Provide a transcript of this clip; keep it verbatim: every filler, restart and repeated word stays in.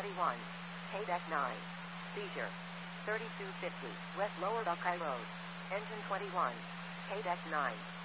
twenty-one. K nine. Seizure. thirty-two fifty. West Lower Buckeye Road. Engine twenty-one. K nine.